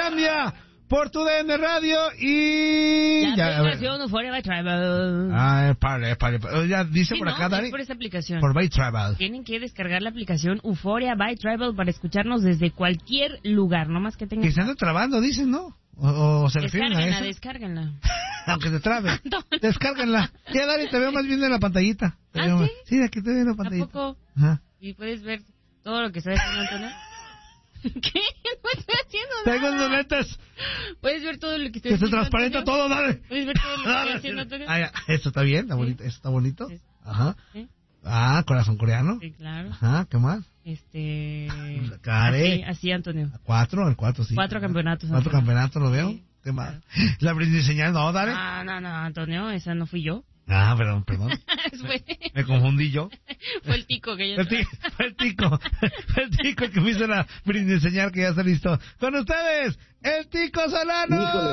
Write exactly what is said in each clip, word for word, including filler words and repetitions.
Finlandia por tu D N Radio y... La ya, aplicación Euphoria by Travel. Ah, para, para, para. Ya dice Sí, por no, acá, Dani. es por esta aplicación. Por By Travel. Tienen que descargar la aplicación Euphoria by Travel para escucharnos desde cualquier lugar, no más que tengan... Que se anda trabando, dicen, ¿no? O, o se refieren a eso. Descárguenla, descárguenla. Aunque se trabe. Descárguenla. Ya, Dani, te veo más bien en la pantallita. Te ¿Ah, veo sí? más... Sí, aquí te veo en la ¿A pantallita. poco? Ajá. ¿Y puedes ver todo lo que está haciendo Antonio? ¿Qué? No estoy haciendo nada. Tengo unos lentes. ¿Puedes ver todo lo que estoy Que se haciendo, transparenta Antonio? todo, dale. ¿Puedes ver todo lo que estoy haciendo, Antonio? Ah, ya. Eso está bien, está ¿Sí? bonito. Eso está bonito. Sí. Ajá. ¿Sí? Ah, corazón coreano. Sí, claro. Ajá, ¿qué más? Este... Care. Así, así, Antonio. Cuatro, el cuatro, sí. Cuatro campeonatos. Cuatro Antonio. campeonatos, lo veo. Sí, ¿Qué más? claro. La brindis señal, no, dale. No, no, no, Antonio, esa no fui yo. Ah, perdón, perdón. Fue, Me confundí yo. fue el tico que yo... El tico, fue el tico, fue el tico el que me hizo la brindis señal que ya está listo. Con ustedes, el Tico Solano. Híjole.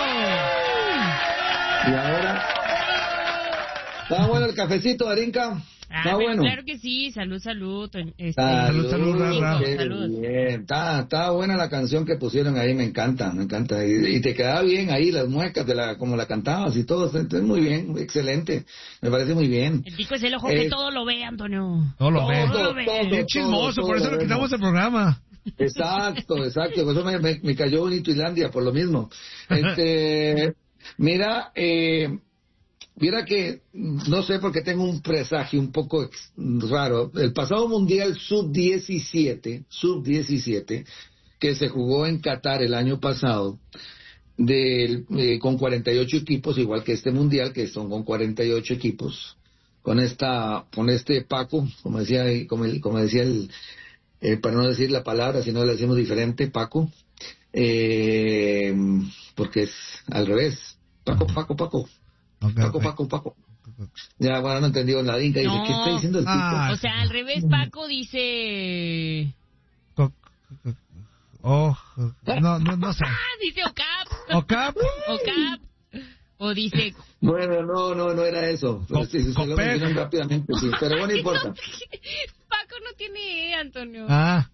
Y ahora... ¿Está bueno el cafecito, Arinka? Ah, Está pero bueno. claro que sí, salud, salud. to- Este, Salud, salud, Salud, Ra, Ra. qué Salud. bien. Está, está buena la canción que pusieron ahí, me encanta, me encanta. Y, y te quedaba bien ahí las muecas de la, como la cantabas y todo, entonces muy bien, excelente. Me parece muy bien. El tico es el ojo Eh, que todo lo ve, Antonio. No lo Todo, ve. Todo lo ve. todo, Bien chismoso, todo, por eso todo lo quitamos vemos. el programa. Exacto, exacto, por eso me, me, me cayó bonito Islandia, por lo mismo. Este, mira, eh, mira que, no sé por qué tengo un presagio un poco ex- raro. El pasado Mundial sub diecisiete, sub diecisiete, que se jugó en Qatar el año pasado, del, eh, con cuarenta y ocho equipos, igual que este Mundial, que son con cuarenta y ocho equipos, con esta, con este Paco, como decía, como, el- como decía el, eh, para no decir la palabra, si no le decimos diferente, Paco, eh, porque es al revés, Paco, Paco, Paco. Ok, Paco, ok. Paco, Paco. Ya, bueno, no entendió la Inca. Dice, No. ¿qué está diciendo el tipo? Ah, O sea, al revés, Paco dice... Co- co- Oh, no, no, no sé. Ah, dice OCAP. ¿Ocap? OCAP. O dice... Bueno, no, no, no era eso. Pero Co- sí, sí, se lo Copec. mencionan rápidamente, sí. Pero bueno, no importa. Paco no tiene E, Antonio. Ah,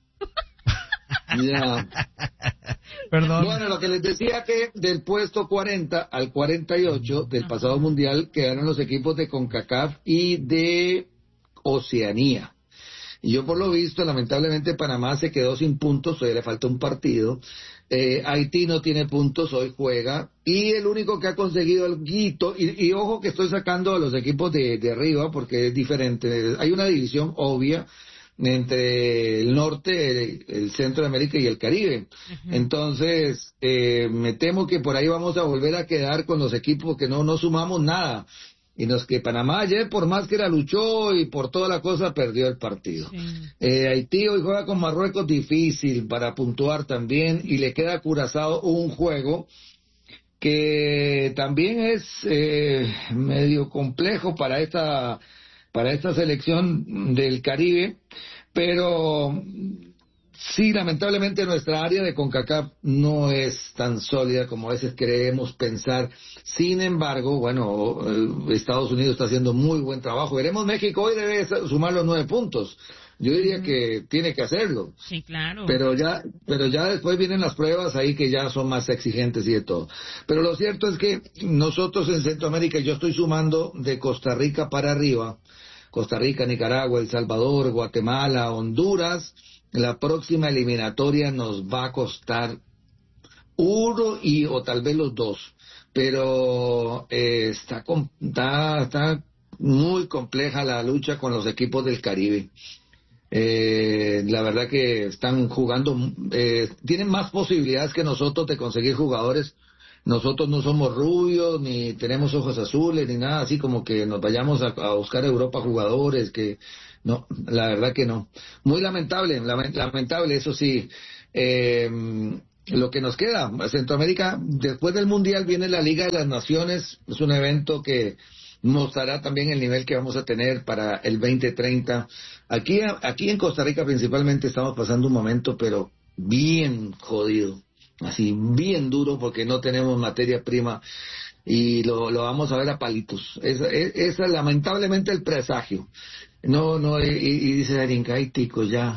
Ya. perdón. Bueno, lo que les decía que del puesto cuarenta al cuarenta y ocho del pasado mundial quedaron los equipos de CONCACAF y de Oceanía. Y yo por lo visto, lamentablemente Panamá se quedó sin puntos, todavía le falta un partido. Eh, Haití no tiene puntos, hoy juega. Y el único que ha conseguido el guito, y, y ojo que estoy sacando a los equipos de, de arriba porque es diferente. Hay una división obvia entre el norte, el, el centro de América y el Caribe. Uh-huh. Entonces, eh, me temo que por ahí vamos a volver a quedar con los equipos que no, no sumamos nada. Y los que Panamá ayer, por más que la luchó y por toda la cosa, perdió el partido. Sí. Eh, Haití hoy juega con Marruecos, difícil para puntuar también, y le queda a Curazao un juego que también es eh, medio complejo para esta, para esta selección del Caribe, pero sí, lamentablemente nuestra área de CONCACAF no es tan sólida como a veces creemos pensar. Sin embargo, bueno, Estados Unidos está haciendo muy buen trabajo. Veremos, México hoy debe sumar los nueve puntos. Yo diría mm. que tiene que hacerlo. Sí, claro. Pero ya, pero ya después vienen las pruebas ahí que ya son más exigentes y de todo. Pero lo cierto es que nosotros en Centroamérica, yo estoy sumando de Costa Rica para arriba, Costa Rica, Nicaragua, El Salvador, Guatemala, Honduras. La próxima eliminatoria nos va a costar uno y o tal vez los dos, pero eh, está, está, está muy compleja la lucha con los equipos del Caribe. Eh, la verdad que están jugando, eh, tienen más posibilidades que nosotros de conseguir jugadores. Nosotros no somos rubios, ni tenemos ojos azules, ni nada así como que nos vayamos a, a buscar a Europa jugadores que... No, la verdad que no. Muy lamentable, lamentable, eso sí. Eh, lo que nos queda, Centroamérica, después del Mundial viene la Liga de las Naciones, es un evento que mostrará también el nivel que vamos a tener para el veinte treinta. Aquí, aquí en Costa Rica principalmente estamos pasando un momento, pero bien jodido, así, bien duro, porque no tenemos materia prima y lo, lo vamos a ver a palitos. Esa es, es, es lamentablemente el presagio. No, no, y, y dice Darinka, ay, tico, ya,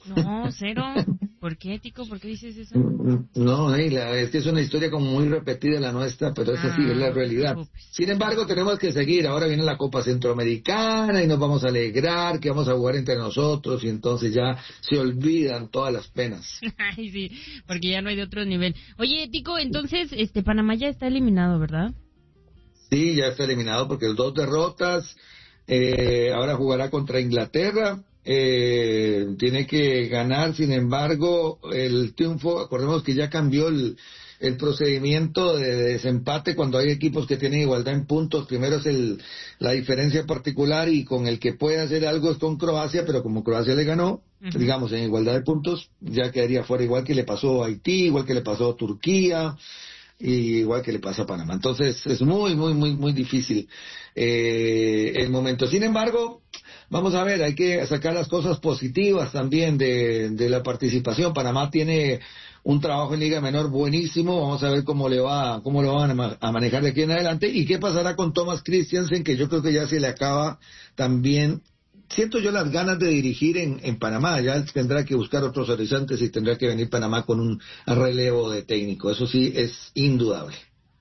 No, cero. ¿Por qué, Tico? ¿Por qué dices eso? No, hey, la, es que es una historia como muy repetida la nuestra, pero esa sí Ah, es la realidad. no, Sin embargo, tenemos que seguir. Ahora viene la Copa Centroamericana y nos vamos a alegrar que vamos a jugar entre nosotros y entonces ya se olvidan todas las penas. Ay, sí, porque ya no hay de otro nivel. Oye, Tico, entonces, este, Panamá ya está eliminado, ¿verdad? Sí, ya está eliminado porque dos derrotas. Eh, ahora jugará contra Inglaterra. Eh, tiene que ganar, sin embargo, el triunfo. Acordemos que ya cambió el, el procedimiento de desempate cuando hay equipos que tienen igualdad en puntos. Primero es el, la diferencia particular y con el que puede hacer algo es con Croacia, pero como Croacia le ganó, uh-huh. digamos, en igualdad de puntos, ya quedaría fuera, igual que le pasó a Haití, igual que le pasó a Turquía, y igual que le pasa a Panamá. Entonces es muy, muy, muy, muy difícil eh, el momento. Sin embargo, vamos a ver, hay que sacar las cosas positivas también de, de la participación. Panamá tiene un trabajo en Liga Menor buenísimo. Vamos a ver cómo le va, cómo lo van a, a manejar de aquí en adelante y qué pasará con Thomas Christiansen, que yo creo que ya se le acaba también. Siento yo las ganas de dirigir en, en Panamá, ya tendrá que buscar otros horizontes y tendrá que venir Panamá con un relevo de técnico, eso sí es indudable.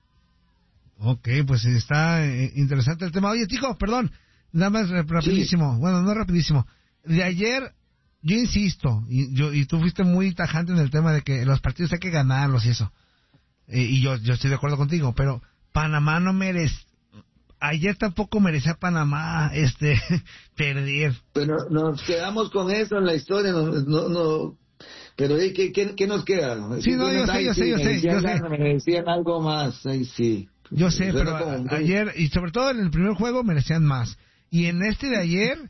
Ok, pues está eh, interesante el tema. Oye, Tico, perdón, nada más rapidísimo, sí. Bueno, no rapidísimo. De ayer, yo insisto, y yo y tú fuiste muy tajante en el tema de que los partidos hay que ganarlos y eso, eh, y yo yo estoy de acuerdo contigo, pero Panamá no merece. Ayer tampoco merecía Panamá este perder. Pero nos quedamos con eso en la historia, no, no, no pero ¿eh, ¿qué, qué, qué nos queda? Sí, no, yo sé, yo sé, yo sé, yo sé. Me decían algo más, ahí sí. Yo sé, pero a, ayer, y sobre todo en el primer juego, merecían más. Y en este de ayer,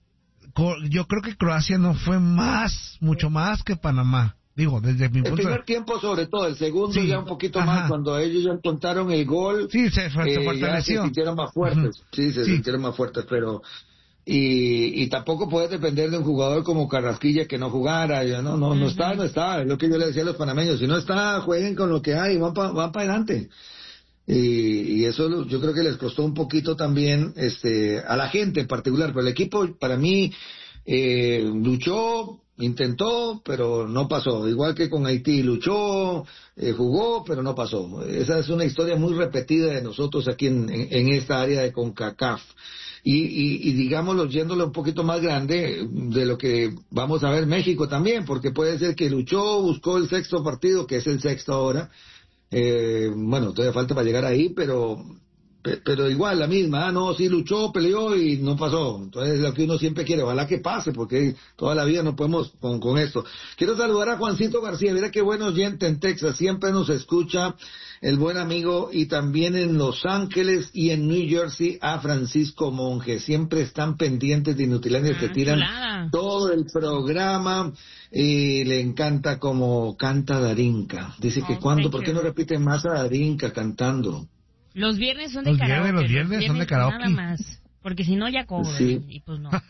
yo creo que Croacia no fue más, mucho más que Panamá. Digo, desde mi punto de vista. El primer tiempo sobre todo, el segundo sí, ya un poquito ajá. más, cuando ellos ya encontraron el gol, sí, se, se eh, fortaleció. ya se sintieron más fuertes, uh-huh. sí, se sí. sintieron más fuertes, pero y, y tampoco puedes depender de un jugador como Carrasquilla que no jugara, ya no, no, uh-huh. no está, no está, es lo que yo le decía a los panameños, si no está, jueguen con lo que hay, van para van pa adelante. Y, y eso yo creo que les costó un poquito también este a la gente en particular, pero el equipo para mí eh, luchó, intentó, pero no pasó. Igual que con Haití, luchó, eh, jugó, pero no pasó. Esa es una historia muy repetida de nosotros aquí en, en, en esta área de CONCACAF. Y, y, y digámoslo, yéndolo un poquito más grande de lo que vamos a ver México también, porque puede ser que luchó, buscó el sexto partido, que es el sexto ahora. Eh, bueno, todavía falta para llegar ahí, pero pero igual la misma, ah, no, sí luchó, peleó y no pasó. Entonces lo que uno siempre quiere, ojalá que pase, porque toda la vida no podemos con, con esto. Quiero saludar a Juancito García, mira qué buen oyente en Texas, siempre nos escucha el buen amigo, y también en Los Ángeles y en New Jersey a Francisco Monge, siempre están pendientes de Inutilandia, ah, te tiran chulada. Todo el programa y le encanta como canta Darinka. Dice oh, que cuando, ¿por qué no repiten más a Darinka cantando? Los viernes son de los karaoke. Viernes, los viernes, los viernes son de karaoke. Nada más. Porque si no ya cobro. Sí. Y pues no.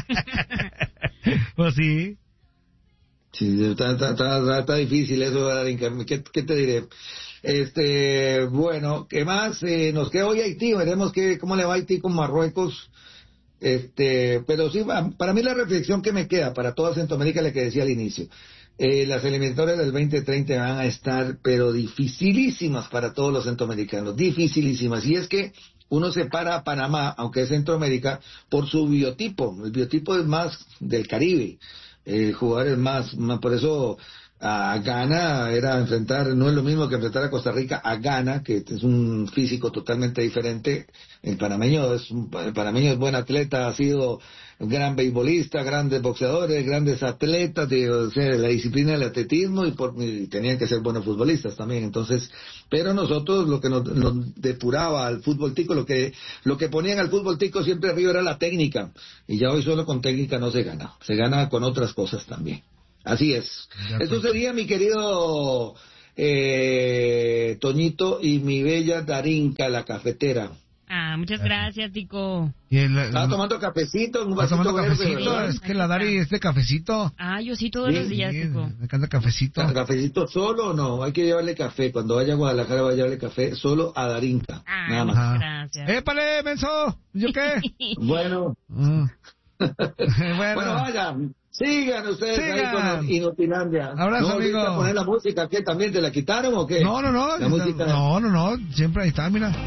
Pues sí. Sí, está, está, está, está difícil eso, Darinka. ¿Qué, ¿Qué te diré? Este, bueno, ¿qué más? Eh, nos queda hoy Haití. Veremos que, cómo le va a Haití con Marruecos. Este, pero sí, para mí la reflexión que me queda para toda Centroamérica, la que decía al inicio. Eh, las eliminatorias del veinte treinta van a estar, pero dificilísimas para todos los centroamericanos, dificilísimas. Y es que uno separa a Panamá, aunque es Centroamérica, por su biotipo. El biotipo es más del Caribe, el jugador es más, más, por eso a Ghana era enfrentar, no es lo mismo que enfrentar a Costa Rica, a Ghana, que es un físico totalmente diferente. El panameño es, un, el panameño es buen atleta, ha sido un gran beisbolista, grandes boxeadores, grandes atletas, de, o sea, la disciplina del atletismo, y, por, y tenían que ser buenos futbolistas también. Entonces, pero nosotros lo que nos, nos depuraba al fútbol tico, lo que lo que ponían al fútbol tico siempre arriba era la técnica, y ya hoy solo con técnica no se gana, se gana con otras cosas también. Así es. Eso sería, mi querido eh, Toñito y mi bella Darinka, la cafetera. Ah, muchas gracias, Tico. Y el, Estaba tomando cafecito, un vasito tomando verde, cafecito, ¿verdad? Es que la Dari es de cafecito. Ah, yo sí, todos sí, los días, sí, Tico. Me encanta cafecito. ¿Cafecito solo o no? Hay que llevarle café. Cuando vaya a Guadalajara, va a llevarle café solo a Darinka. Ah, nada más. Muchas gracias. ¡Épale, menso! ¿Yo qué? Bueno. Mm. bueno. bueno. Bueno, vaya. Sigan ustedes Sigan. ahí con Inutilandia. Abrazo, ¿No amigo. volviste a poner la música? ¿Qué? ¿También te la quitaron o qué? No, no, no. La música... No, no, no. Siempre ahí está, mira.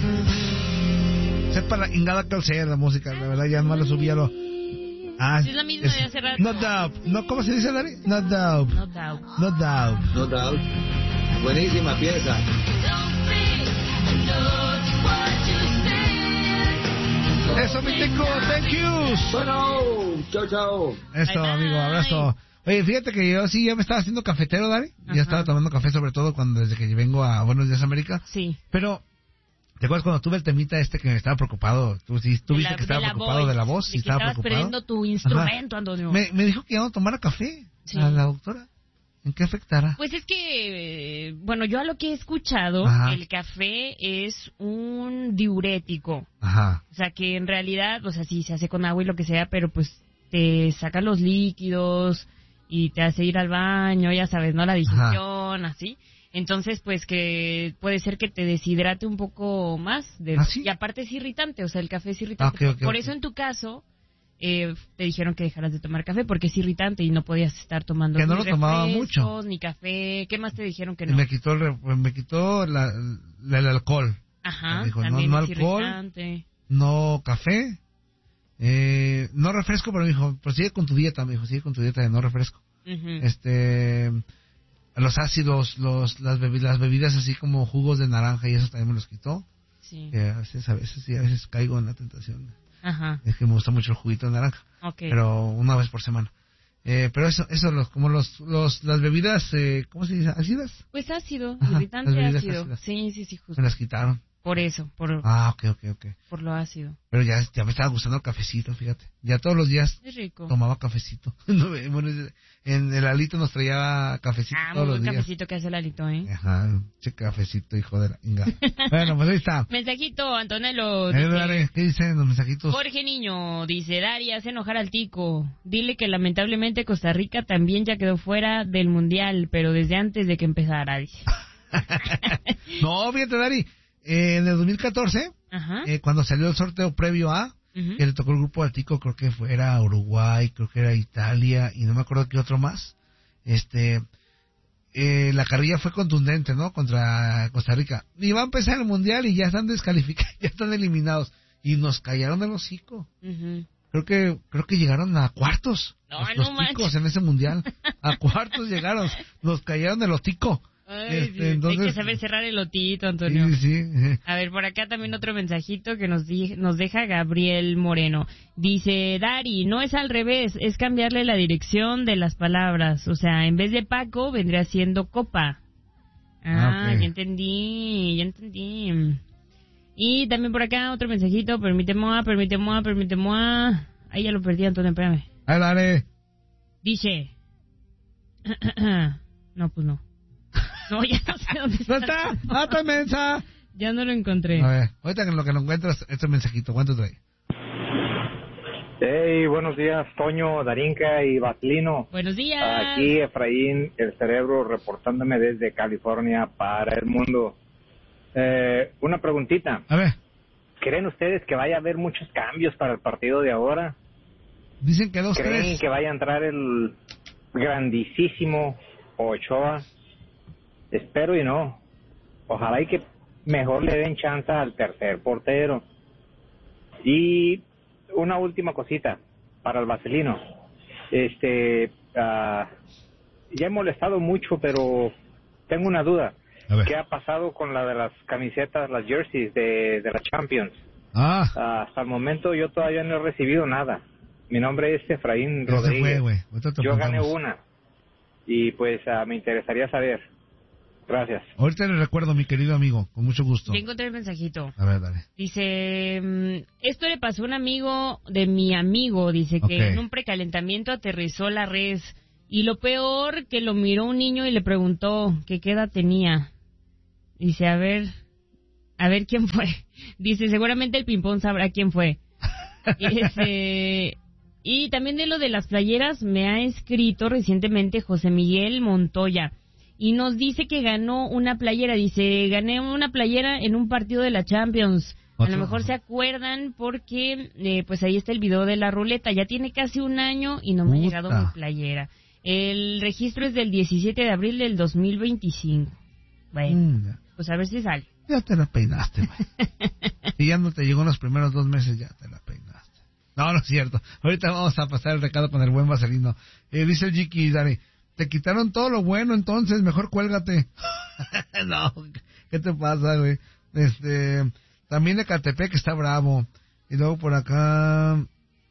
Sepa la ingada que sea la música. La verdad, ya no la subí a lo... Ah, es la misma es, de hace rato. No doubt. No, ¿cómo se dice, Dari? No doubt. No doubt. No doubt. No doubt. Buenísima pieza. Eso, mi tico. Thank you. Bueno, chao, chao. Eso, Bye, bye. amigo. Abrazo. Oye, fíjate que yo sí ya me estaba haciendo cafetero, Dari. Ajá. Ya estaba tomando café, sobre todo cuando desde que vengo a Buenos Días América. Sí. Pero, ¿te acuerdas cuando tuve el temita este que me estaba preocupado? Tú sí, tú De viste la- que estaba de la preocupado voz, de la voz. de Sí, que estaba estabas preocupado. perdiendo tu instrumento, Ajá. Antonio. Me, me dijo que ya no tomara café. Sí. A la doctora. ¿En qué afectará? Pues es que, eh, bueno, yo a lo que he escuchado, Ajá. el café es un diurético. Ajá. O sea, que en realidad, o sea, sí, se hace con agua y lo que sea, pero pues te saca los líquidos y te hace ir al baño, ya sabes, ¿no? La digestión, así. Entonces, pues que puede ser que te deshidrate un poco más. De, ¿Ah, sí? Y aparte es irritante, o sea, el café es irritante. Ah, ok, ok, Por ok. eso en tu caso... Eh, te dijeron que dejaras de tomar café porque es irritante y no podías estar tomando Que no ni lo tomaba refrescos, mucho. ni café. ¿Qué más te dijeron que Y no? me quitó el, re- me quitó la, la- el alcohol. Ajá, Me dijo, no, también no es alcohol. irritante. No café. Eh, no refresco, pero me dijo, pues sigue con tu dieta. Me dijo, sigue con tu dieta de no refresco. Ujú. Este, los ácidos, los, las bebidas, las bebidas así como jugos de naranja y eso también me los quitó. Sí. Que a veces, a veces sí, a veces caigo en la tentación. Ajá, Es que me gusta mucho el juguito de naranja, ok. pero una vez por semana. Eh, pero eso, eso, los, como los, los, las bebidas, eh, ¿cómo se dice? ¿Ácidas? Pues ácido, Ajá, irritante las bebidas ácido. ácidas. Sí, sí, sí, Me justo. las quitaron. Por eso, por, Ah, ok, ok, ok. por lo ácido. Pero ya, ya me estaba gustando el cafecito, fíjate. Ya todos los días Es rico. tomaba cafecito. Bueno, en el alito nos traía cafecito Ah, muy todos los buen días. cafecito que hace el alito, ¿eh? Ajá, che cafecito, hijo de la inga. Bueno, pues ahí está. Mensajito, Antonello. Eh, dice, Dare, ¿qué dicen los mensajitos? Jorge Niño dice, Dari, hace enojar al tico. Dile que lamentablemente Costa Rica también ya quedó fuera del mundial, pero desde antes de que empezara, dice. No, fíjate, Dari, eh, en el dos mil catorce, Ajá. eh, cuando salió el sorteo previo a, Ujú. que le tocó el grupo al tico, creo que fue, era Uruguay, creo que era Italia, y no me acuerdo qué otro más. Este, eh, la carrilla fue contundente, ¿no? Contra Costa Rica. Y va a empezar el mundial y ya están descalificados, ya están eliminados. Y nos callaron el hocico. Ujú. Creo que, creo que llegaron a cuartos. No, los, no los manches. ticos en ese mundial. A cuartos llegaron. Nos callaron el hocico. Ay, Este, sí, entonces- hay que saber cerrar el otito, Antonio. Sí, sí. A ver, por acá también otro mensajito que nos, di- nos deja Gabriel Moreno. Dice, Dari, no es al revés, es cambiarle la dirección de las palabras. O sea, en vez de Paco, vendría siendo Copa. Ah, Ah, ok. ya entendí, ya entendí. Y también por acá otro mensajito, permíteme, permíteme, permíteme. Ahí ya lo perdí, Antonio, espérame. Ahí dale. Dice... No, pues no. No, ya no sé dónde ¿No está. está? ¡Ah, está mensa! Ya no lo encontré. A ver, ahorita en lo que lo encuentras, este mensajito, ¿cuánto trae? Hey, buenos días, Toño, Darinka y Batlino. Buenos días. Aquí Efraín, el cerebro, reportándome desde California para el mundo. Eh, una preguntita. A ver, ¿Creen ustedes que vaya a haber muchos cambios para el partido de ahora? dicen que dos, ¿Creen tres. que vaya a entrar el grandísimo Ochoa? Espero y no. Ojalá y que mejor le den chance al tercer portero. Y una última cosita para el Vaselino. Este, ah, ya he molestado mucho, pero tengo una duda. A ver. ¿Qué ha pasado con la de las camisetas, las jerseys de, de la Champions? Ah, Ah, hasta el momento yo todavía no he recibido nada. Mi nombre es Efraín ya se Rodríguez. fue, güey. Ahorita te Yo gané apuntamos. una. Y pues ah, me interesaría saber. Gracias. Ahorita le recuerdo, mi querido amigo, con mucho gusto. Ya encontré el mensajito. A ver, dale. Dice, mm, esto le pasó a un amigo de mi amigo, dice que Ok. en un precalentamiento aterrizó la res. Y lo peor, que lo miró un niño y le preguntó que qué edad tenía. Dice, a ver, a ver quién fue. Dice, seguramente el ping-pong sabrá quién fue. Y, dice, y también de lo de las playeras me ha escrito recientemente José Miguel Montoya. Y nos dice que ganó una playera. Dice, gané una playera en un partido de la Champions. A lo mejor se acuerdan porque eh, pues ahí está el video de la ruleta. Ya tiene casi un año y no me ha llegado mi playera. El registro es del diecisiete de abril del dos mil veinticinco. Bueno, mm, pues a ver si sale. Ya te la peinaste, güey. Y ya no te llegó en los primeros dos meses, ya te la peinaste. No, no es cierto. Ahorita vamos a pasar el recado con el buen Vaselino. Eh, dice el Jiki, Dani, te quitaron todo lo bueno, entonces mejor cuélgate. No, ¿qué te pasa, güey? Este... También Ecatepec está bravo. Y luego por acá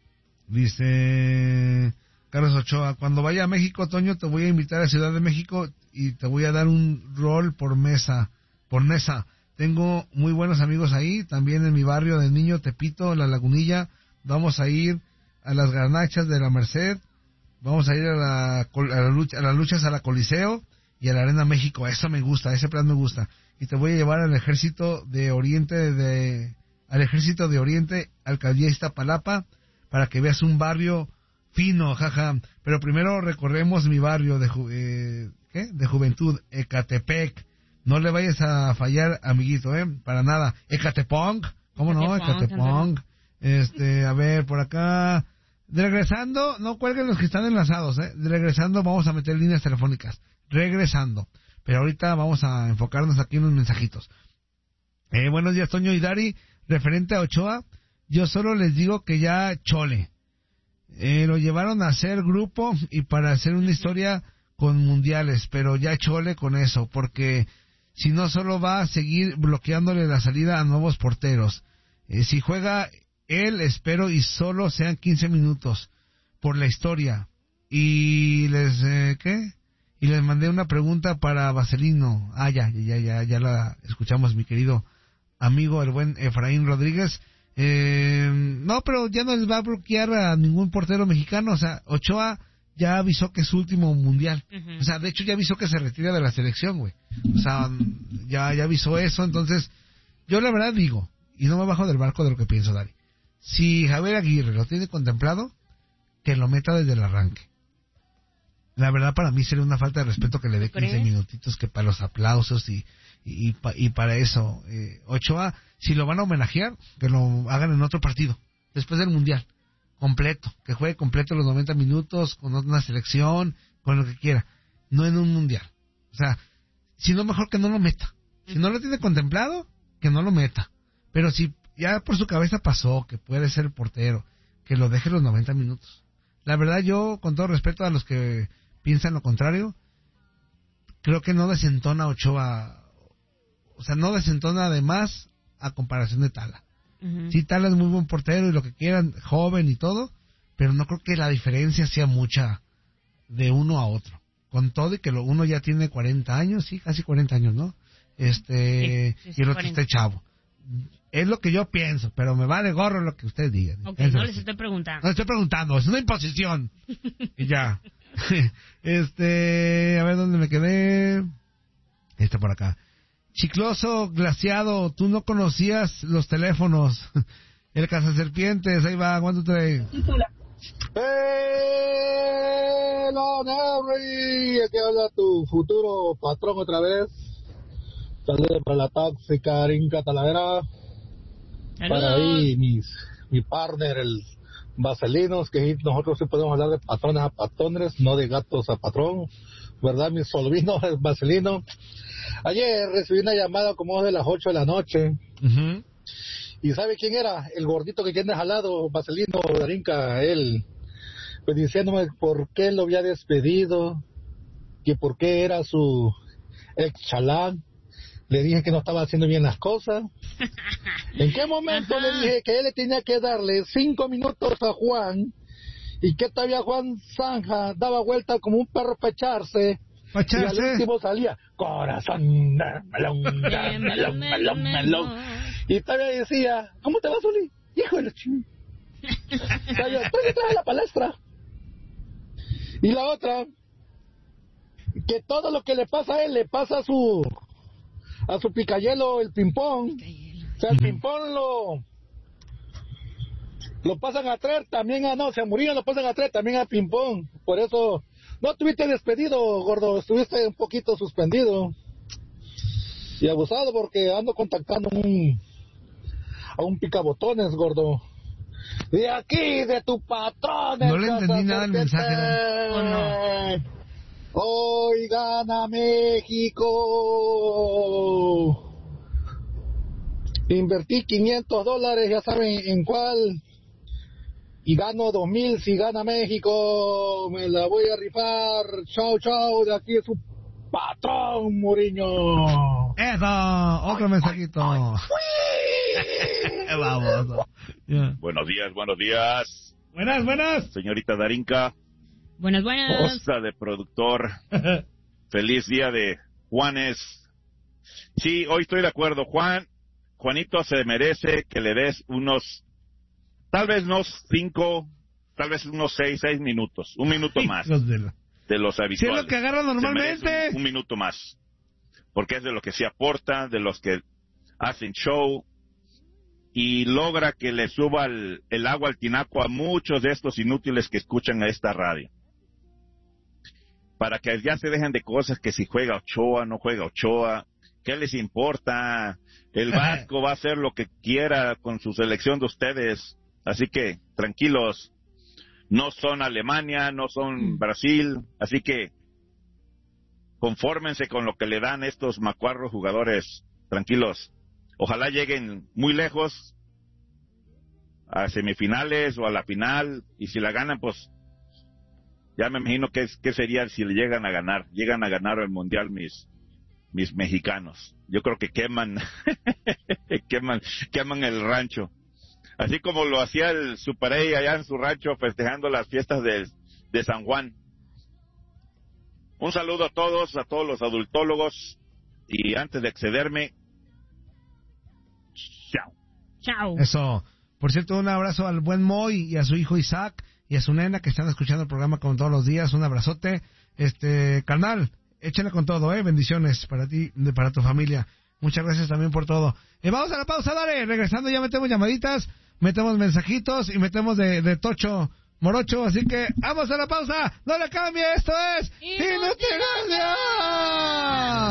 dice Carlos Ochoa, cuando vaya a México, Toño, te voy a invitar a Ciudad de México y te voy a dar un rol por mesa, por mesa. Tengo muy buenos amigos ahí, también en mi barrio de Niño Tepito, La Lagunilla. Vamos a ir a las garnachas de la Merced, vamos a ir a, la, a, la lucha, a las luchas a la Coliseo y a la Arena México. Eso me gusta, ese plan me gusta. Y te voy a llevar al ejército de Oriente, de al ejército de Oriente, Alcaldía Iztapalapa, para que veas un barrio fino, jaja. Pero primero recorremos mi barrio de ju eh, ¿qué? de juventud, Ecatepec. No le vayas a fallar, amiguito, ¿eh? Para nada. Ecatepong, ¿cómo no? Ecatepong. Este, a ver, por acá. De regresando, no cuelguen los que están enlazados, ¿eh? De regresando vamos a meter líneas telefónicas. Regresando. Pero ahorita vamos a enfocarnos aquí en los mensajitos. Eh, buenos días, Toño y Dari. Referente a Ochoa, yo solo les digo que ya chole. Eh, lo llevaron a hacer grupo y para hacer una historia con mundiales, pero ya chole con eso, porque si no solo va a seguir bloqueándole la salida a nuevos porteros. Eh, si juega él, espero y solo sean quince minutos por la historia. Y les, eh, ¿qué? Y les mandé una pregunta para Vaselino. Ah, ya, ya, ya, ya la escuchamos, mi querido amigo, el buen Efraín Rodríguez. Eh, no, pero ya no les va a bloquear a ningún portero mexicano. O sea, Ochoa ya avisó que es su último mundial. Uh-huh. O sea, de hecho ya avisó que se retira de la selección, güey. O sea, ya, ya avisó eso. Entonces, yo la verdad digo, y no me bajo del barco de lo que pienso, Dari. Si Javier Aguirre lo tiene contemplado, que lo meta desde el arranque. La verdad, para mí sería una falta de respeto que le dé quince minutitos que para los aplausos y y, y, pa, y para eso. Eh, Ochoa, si lo van a homenajear, que lo hagan en otro partido, después del Mundial, completo, que juegue completo los noventa minutos, con una selección, con lo que quiera, no en un Mundial. O sea, si no, mejor que no lo meta. Si no lo tiene contemplado, que no lo meta. Pero si ya por su cabeza pasó que puede ser el portero, que lo deje los noventa minutos. La verdad, yo, con todo respeto a los que piensan lo contrario, creo que no desentona Ochoa, o sea, no desentona además a comparación de Tala. Uh-huh. Sí, Tala es muy buen portero y lo que quieran, joven y todo, pero no creo que la diferencia sea mucha de uno a otro. Con todo y que lo, uno ya tiene cuarenta años, sí, casi cuarenta años, ¿no? Este, sí, y el otro está chavo. Es lo que yo pienso, pero me vale gorro lo que ustedes digan. Ok, no les estoy preguntando. No les estoy preguntando, es una imposición. Y ya. Este, a ver dónde me quedé. Este por acá. Chicloso, glaciado, tú no conocías los teléfonos. El cazaserpientes, ahí va, ¿cuánto trae? Hello, Henry, aquí habla tu futuro patrón otra vez. Saludos para la tóxica Rinca Talavera. Para ahí mis, mi partner, el Vaselinos, que nosotros sí podemos hablar de patrones a patrones, no de gatos a patrón, ¿verdad? Mi solvino, el Vaselino. Ayer recibí una llamada como de las ocho de la noche. Uh-huh. ¿Y sabe quién era? El gordito que tienes al lado, Vaselino, Darinka, él, pues diciéndome por qué lo había despedido, que por qué era su ex chalán. Le dije que no estaba haciendo bien las cosas. ¿En qué momento Ajá. le dije que él le tenía que darle cinco minutos a Juan y que todavía Juan Zanja daba vuelta como un perro para echarse? ¿Pa echarse? Y al último salía, corazón, melón, melón, melón, melón. Y todavía decía, ¿cómo te vas, Uli? Hijo de la ching. Estoy detrás de la palestra. Y la otra, que todo lo que le pasa a él le pasa a su... a su picayelo, el ping-pong. O sea, el ping-pong lo lo pasan a traer también a, no, si a Murillo lo pasan a traer también a ping-pong. Por eso, no estuviste despedido, gordo, estuviste un poquito suspendido. Y abusado porque ando contactando un, a un picabotones, gordo. De aquí, de tu patrón. No le entendí nada el mensaje. ¿O no? Hoy gana México. Invertí quinientos dólares, ya saben en cuál. Y gano dos mil si gana México. Me la voy a rifar. Chao, chao. De aquí es su patrón, Mourinho. Eso, otro mensajito. Vamos. Yeah. Buenos días, buenos días. Buenas, buenas. Señorita Darinka. Buenas, buenas. Osa de productor. Feliz día de Juanes. Sí, hoy estoy de acuerdo. Juan, Juanito se merece que le des unos, tal vez unos cinco, tal vez unos seis, seis minutos. Un minuto más de, la... de los habituales. Si es lo que agarra normalmente. Un, un minuto más. Porque es de lo que se aporta, de los que hacen show. Y logra que le suba el, el agua al tinaco a muchos de estos inútiles que escuchan a esta radio. Para que ya se dejen de cosas que si juega Ochoa, no juega Ochoa, ¿qué les importa? El Vasco va a hacer lo que quiera con su selección de ustedes. Así que, tranquilos, no son Alemania, no son Brasil, así que confórmense con lo que le dan estos macuarros jugadores, tranquilos. Ojalá lleguen muy lejos, a semifinales o a la final, y si la ganan, pues, ya me imagino qué que sería si le llegan a ganar, llegan a ganar el Mundial mis mis mexicanos. Yo creo que queman, queman, queman el rancho. Así como lo hacía el Super A allá en su rancho festejando las fiestas de, de San Juan. Un saludo a todos, a todos los adultólogos, y antes de excederme, chao. Chao. Eso. Por cierto, un abrazo al buen Moy y a su hijo Isaac y a su nena que están escuchando el programa como todos los días. Un abrazote. Este, carnal, échale con todo, eh. Bendiciones para ti, para tu familia. Muchas gracias también por todo. Y vamos a la pausa, dale. Regresando ya metemos llamaditas, metemos mensajitos y metemos de, de tocho morocho. Así que vamos a la pausa. No le cambie, esto es Inutilandia.